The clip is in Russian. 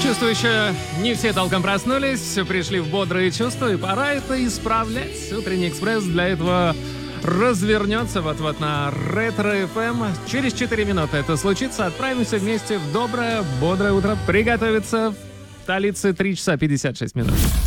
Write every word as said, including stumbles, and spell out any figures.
Чувствую, еще не все толком проснулись, пришли в бодрые чувства, и пора это исправлять. Утренний экспресс для этого развернется вот-вот на Ретро-эф эм. Через четыре минуты это случится. Отправимся вместе в доброе, бодрое утро. Приготовиться в столице три часа пятьдесят шесть минут.